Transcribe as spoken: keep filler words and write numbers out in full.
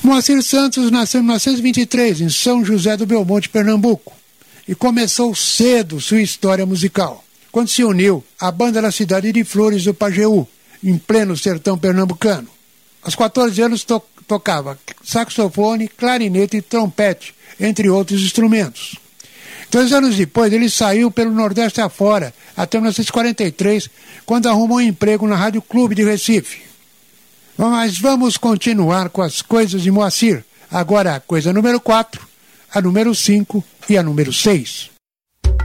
Moacir Santos nasceu em mil novecentos e vinte e três, em São José do Belmonte, Pernambuco, e começou cedo sua história musical, quando se uniu à banda da cidade de Flores do Pajeú, em pleno sertão pernambucano. Aos quatorze anos to- tocava saxofone, clarinete e trompete, entre outros instrumentos. Dois anos depois, ele saiu pelo Nordeste afora, até mil novecentos e quarenta e três, quando arrumou um emprego na Rádio Clube de Recife. Mas vamos continuar com as coisas de Moacir. Agora a coisa número quatro, a número cinco e a número seis.